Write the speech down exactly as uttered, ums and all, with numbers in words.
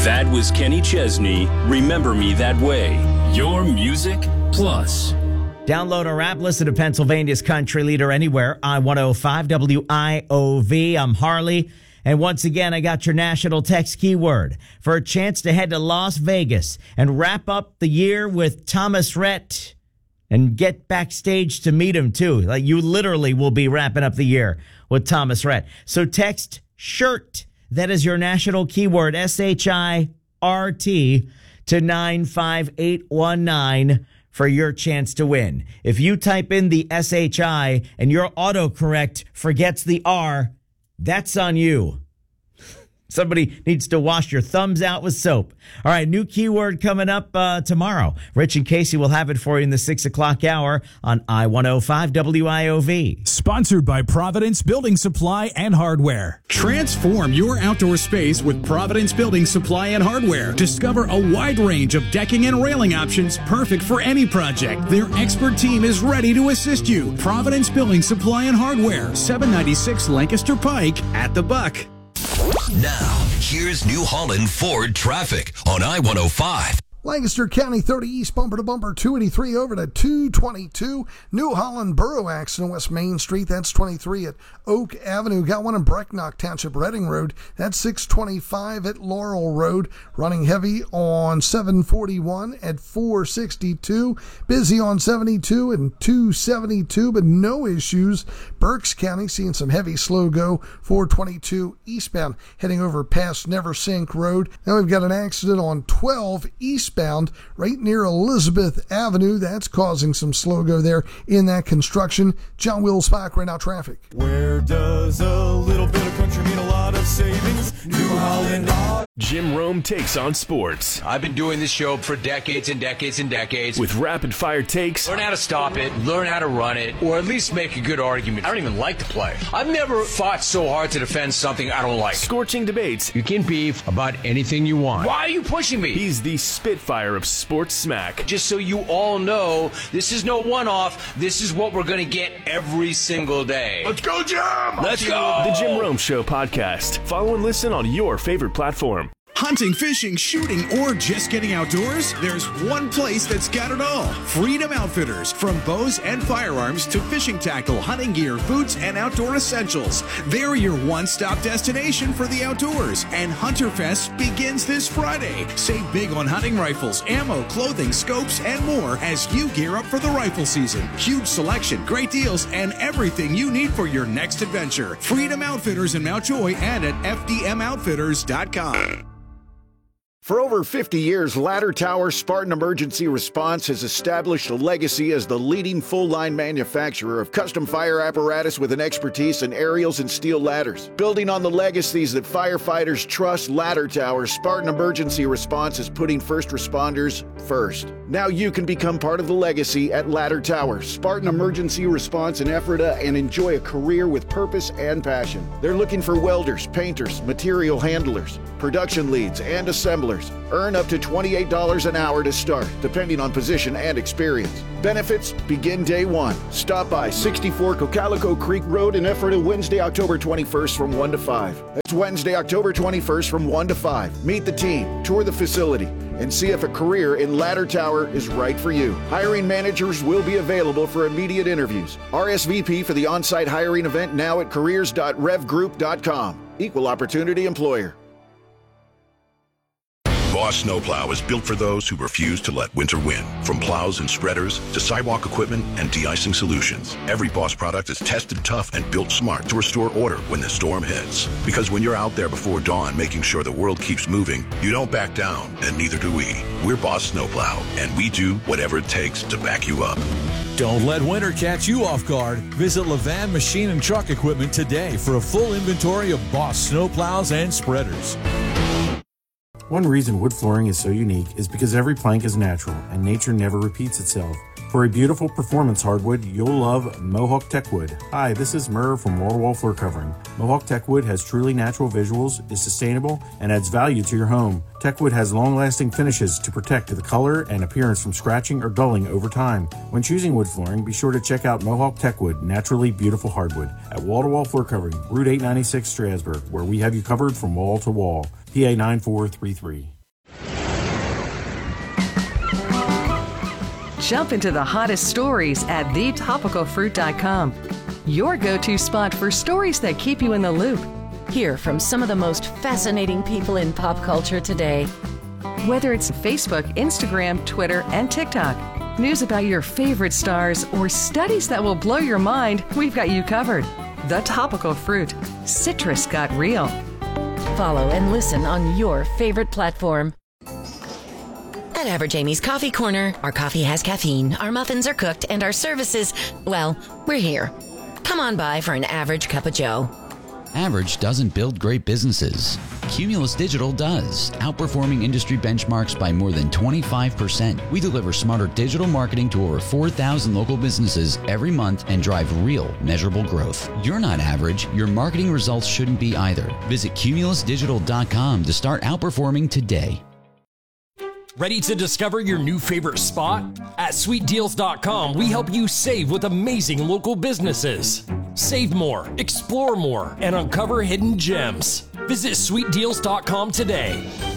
That was Kenny Chesney. Remember Me That Way. Your Music Plus. Download our app. Listen to Pennsylvania's country leader anywhere. I one oh five W I O V. I'm Harley. And once again, I got your national text keyword for a chance to head to Las Vegas and wrap up the year with Thomas Rhett and get backstage to meet him, too. Like, you literally will be wrapping up the year with Thomas Rhett. So text SHIRT. That is your national keyword, S H I R T, to nine five eight one nine for your chance to win. If you type in the S H I and your autocorrect forgets the R, that's on you. Somebody needs to wash your thumbs out with soap. All right, new keyword coming up uh, tomorrow. Rich and Casey will have it for you in the six o'clock hour on I one oh five W I O V. Sponsored by Providence Building Supply and Hardware. Transform your outdoor space with Providence Building Supply and Hardware. Discover a wide range of decking and railing options perfect for any project. Their expert team is ready to assist you. Providence Building Supply and Hardware, seven ninety-six Lancaster Pike at the Buck. Now, here's New Holland Ford traffic on I one oh five. Lancaster County thirty East, bumper to bumper, two eighty-three over to two twenty-two. New Holland Borough accident, West Main Street, that's twenty-three at Oak Avenue. Got one in Brecknock Township, Reading Road, that's six twenty-five at Laurel Road. Running heavy on seven forty-one at four sixty-two. Busy on seventy-two and two seventy-two, but no issues. Berks County seeing some heavy slow go, four twenty-two eastbound, heading over past Neversink Road. Now we've got an accident on twelve eastbound. Bound right near Elizabeth Avenue. That's causing some slow go there in that construction. John Will Spock, right now traffic. Where does a little bit of country mean a lot of savings? New Holland. Jim Rome takes on sports. I've been doing this show for decades and decades and decades. With rapid-fire takes. Learn how to stop it, learn how to run it, or at least make a good argument. I don't even like to play. I've never fought so hard to defend something I don't like. Scorching debates. You can beef about anything you want. Why are you pushing me? He's the Spitfire of sports smack. Just so you all know, this is no one-off. This is what we're going to get every single day. Let's go, Jim! Let's go! The Jim Rome Show podcast. Follow and listen on your favorite platform. Hunting, fishing, shooting, or just getting outdoors? There's one place that's got it all. Freedom Outfitters. From bows and firearms to fishing tackle, hunting gear, boots, and outdoor essentials. They're your one-stop destination for the outdoors. And Hunter Fest begins this Friday. Save big on hunting rifles, ammo, clothing, scopes, and more as you gear up for the rifle season. Huge selection, great deals, and everything you need for your next adventure. Freedom Outfitters in Mount Joy and at F D M outfitters dot com. For over fifty years, Ladder Tower Spartan Emergency Response has established a legacy as the leading full-line manufacturer of custom fire apparatus with an expertise in aerials and steel ladders. Building on the legacies that firefighters trust, Ladder Tower Spartan Emergency Response is putting first responders first. Now you can become part of the legacy at Ladder Tower Spartan Emergency Response in Ephrata and enjoy a career with purpose and passion. They're looking for welders, painters, material handlers, production leads, and assemblers. Earn up to twenty-eight dollars an hour to start, depending on position and experience. Benefits begin day one. Stop by sixty-four Cocalico Creek Road in Ephrata Wednesday, October twenty-first from one to five. That's Wednesday, October twenty-first from one to five. Meet the team, tour the facility, and see if a career in Ladder Tower is right for you. Hiring managers will be available for immediate interviews. R S V P for the on-site hiring event now at careers dot rev group dot com. Equal opportunity employer. Boss Snowplow is built for those who refuse to let winter win. From plows and spreaders to sidewalk equipment and de-icing solutions, every Boss product is tested tough and built smart to restore order when the storm hits. Because when you're out there before dawn making sure the world keeps moving, you don't back down, and neither do we. We're Boss Snowplow, and we do whatever it takes to back you up. Don't let winter catch you off guard. Visit Levan Machine and Truck Equipment today for a full inventory of Boss snowplows and spreaders. One reason wood flooring is so unique is because every plank is natural and nature never repeats itself. For a beautiful performance hardwood, you'll love Mohawk Techwood. Hi, this is Murr from Wall to Wall Floor Covering. Mohawk Techwood has truly natural visuals, is sustainable, and adds value to your home. Techwood has long-lasting finishes to protect the color and appearance from scratching or dulling over time. When choosing wood flooring, be sure to check out Mohawk Techwood, naturally beautiful hardwood, at Wall to Wall Floor Covering, Route eight ninety-six, Strasburg, where we have you covered from wall to wall. P A nine four three three. jump into the hottest stories at the topical fruit dot com. Your go-to spot for stories that keep you in the loop. Hear from some of the most fascinating people in pop culture today. Whether it's Facebook, Instagram, Twitter, and TikTok, news about your favorite stars, or studies that will blow your mind, we've got you covered. The Topical Fruit. Citrus got real. Follow and listen on your favorite platform. At Average Amy's Coffee Corner, our coffee has caffeine, our muffins are cooked, and our services, well, we're here. Come on by for an average cup of joe. Average doesn't build great businesses. Cumulus Digital does, outperforming industry benchmarks by more than twenty-five percent. We deliver smarter digital marketing to over four thousand local businesses every month and drive real, measurable growth. You're not average. Your marketing results shouldn't be either. Visit cumulus digital dot com to start outperforming today. Ready to discover your new favorite spot? At sweet deals dot com, we help you save with amazing local businesses. Save more, explore more, and uncover hidden gems. Visit sweet deals dot com today.